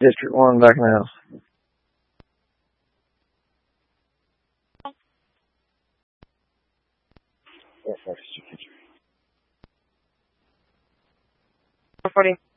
District 1, back in the house. Yeah, 40.